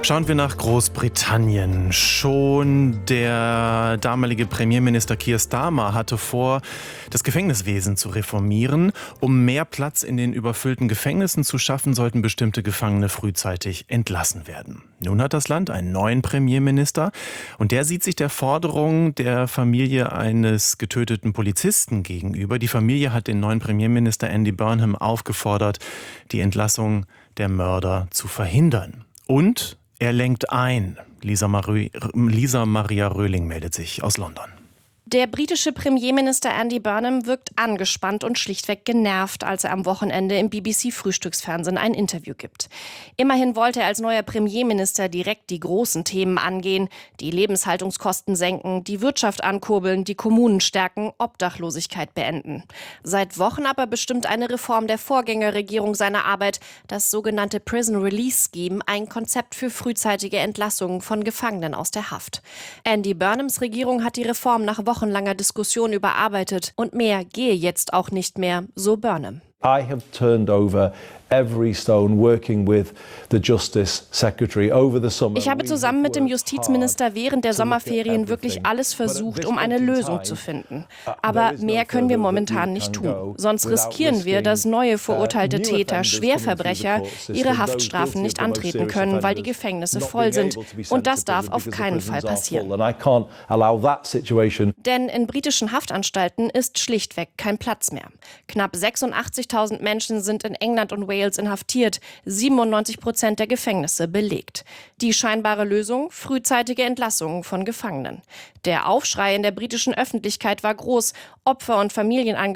Schauen wir nach Großbritannien. Schon der damalige Premierminister Keir Starmer hatte vor, das Gefängniswesen zu reformieren. Um mehr Platz in den überfüllten Gefängnissen zu schaffen, sollten bestimmte Gefangene frühzeitig entlassen werden. Nun hat das Land einen neuen Premierminister und der sieht sich der Forderung der Familie eines getöteten Polizisten gegenüber. Die Familie hat den neuen Premierminister Andy Burnham aufgefordert, die Entlassung der Mörder zu verhindern. Und er lenkt ein. Lisa Maria Röhling meldet sich aus London. Der britische Premierminister Andy Burnham wirkt angespannt und schlichtweg genervt, als er am Wochenende im BBC-Frühstücksfernsehen ein Interview gibt. Immerhin wollte er als neuer Premierminister direkt die großen Themen angehen, die Lebenshaltungskosten senken, die Wirtschaft ankurbeln, die Kommunen stärken, Obdachlosigkeit beenden. Seit Wochen aber bestimmt eine Reform der Vorgängerregierung seine Arbeit, das sogenannte Prison Release Scheme, ein Konzept für frühzeitige Entlassungen von Gefangenen aus der Haft. Andy Burnhams Regierung hat die Reform nach wochenlanger Diskussion überarbeitet und mehr gehe jetzt auch nicht mehr, so Burnham. I have turned over every stone working with the Justice Secretary over the summer. Ich habe zusammen mit dem Justizminister während der Sommerferien wirklich alles versucht, um eine Lösung zu finden. Aber mehr können wir momentan nicht tun. Sonst riskieren wir, dass neue verurteilte Täter, Schwerverbrecher, ihre Haftstrafen nicht antreten können, weil die Gefängnisse voll sind. Und das darf auf keinen Fall passieren. Denn in britischen Haftanstalten ist schlichtweg kein Platz mehr. Knapp 86.000 Menschen sind in England und Wales inhaftiert, 97% der Gefängnisse belegt. Die scheinbare Lösung? Frühzeitige Entlassungen von Gefangenen. Der Aufschrei in der britischen Öffentlichkeit war groß. Opfer und Familienangehörige